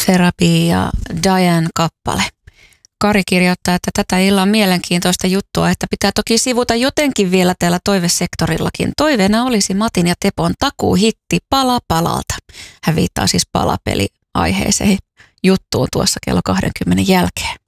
Therapy ja Diane kappale. Kari kirjoittaa, että tätä illan mielenkiintoista juttua, että pitää toki sivuta jotenkin vielä täällä toivesektorillakin. Toiveena olisi Matin ja Tepon takuuhitti Pala palalta. Hän viittaa siis palapeliaiheeseen juttuun tuossa kello 20 jälkeen.